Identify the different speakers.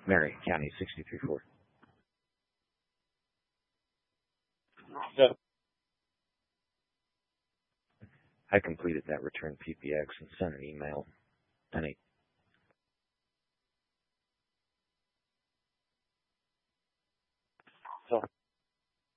Speaker 1: Marion County 634.
Speaker 2: So,
Speaker 1: I completed that return PPX and sent an email. Penny.
Speaker 2: so